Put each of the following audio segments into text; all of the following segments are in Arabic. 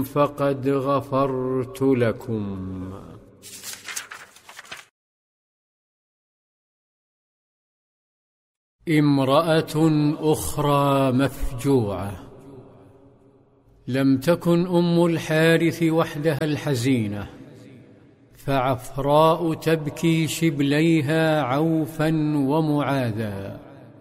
فقد غفرت لكم. امرأة أخرى مفجوعة. لم تكن أم الحارث وحدها الحزينة، فعفراء تبكي شبليها عوفا ومعاذا.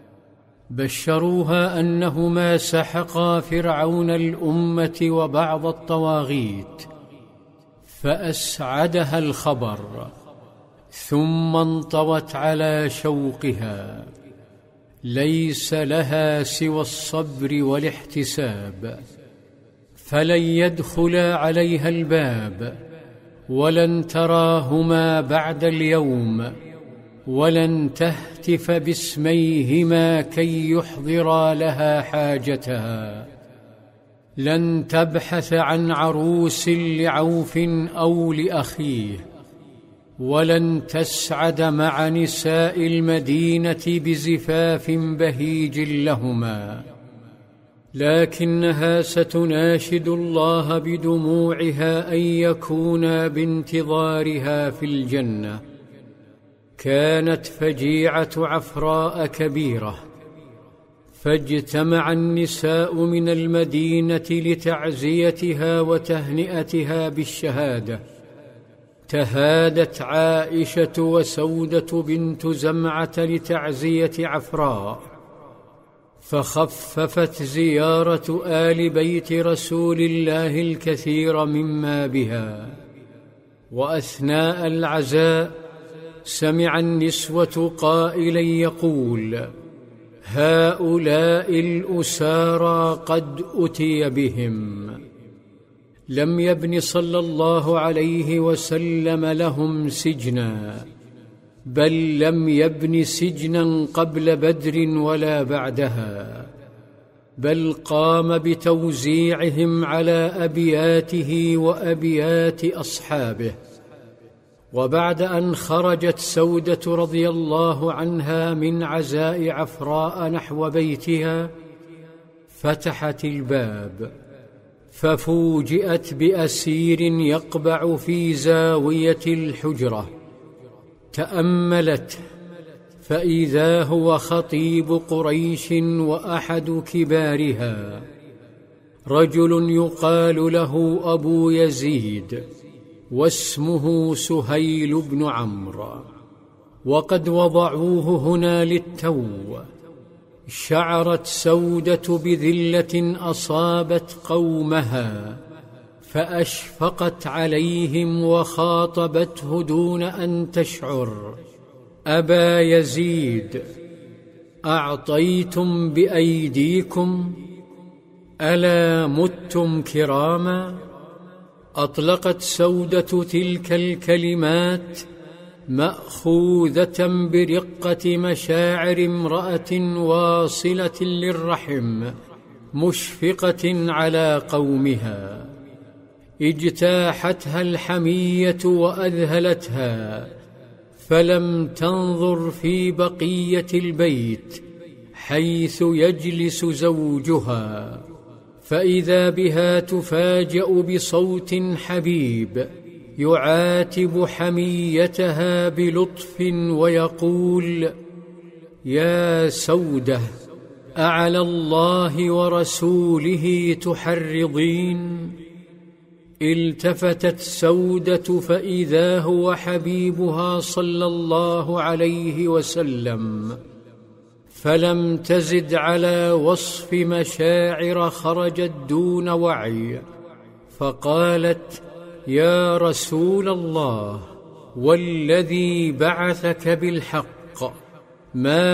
بشروها أنهما سحقا فرعون الأمة وبعض الطواغيت، فأسعدها الخبر، ثم انطوت على شوقها. ليس لها سوى الصبر والاحتساب، فلن يدخلا عليها الباب، ولن تراهما بعد اليوم، ولن تهتف باسميهما كي يحضرا لها حاجتها. لن تبحث عن عروس لعوف أو لأخيه، ولن تسعد مع نساء المدينة بزفاف بهيج لهما، لكنها ستناشد الله بدموعها أن يكونا بانتظارها في الجنة. كانت فجيعة عفراء كبيرة، فاجتمع النساء من المدينة لتعزيتها وتهنئتها بالشهادة. تهادت عائشة وسودة بنت زمعة لتعزية عفراء، فخففت زيارة آل بيت رسول الله الكثير مما بها. وأثناء العزاء سمع النسوة قائلا يقول: هؤلاء الأسارى قد أتي بهم. لم يبن صلى الله عليه وسلم لهم سجنا، بل لم يبن سجنا قبل بدر ولا بعدها، بل قام بتوزيعهم على أبياته وأبيات أصحابه. وبعد أن خرجت سودة رضي الله عنها من عزاء عفراء نحو بيتها، فتحت الباب، ففوجئت بأسير يقبع في زاوية الحجرة. تأملت، فإذا هو خطيب قريش وأحد كبارها، رجل يقال له أبو يزيد، واسمه سهيل بن عمرو، وقد وضعوه هنا للتو. شعرت سودة بذلة أصابت قومها، فأشفقت عليهم وخاطبته دون أن تشعر: أبا يزيد، أعطيتم بأيديكم؟ ألا متم كراما؟ أطلقت سودة تلك الكلمات مأخوذة برقة مشاعر امرأة واصلة للرحم، مشفقة على قومها. اجتاحتها الحمية وأذهلتها، فلم تنظر في بقية البيت حيث يجلس زوجها، فإذا بها تفاجأ بصوت حبيب يعاتب حميتها بلطف ويقول: يا سودة، أعلى الله ورسوله تحرضين؟ التفتت سودة فإذا هو حبيبها صلى الله عليه وسلم، فلم تزد على وصف مشاعر خرجت دون وعي، فقالت: يا رسول الله، والذي بعثك بالحق، ما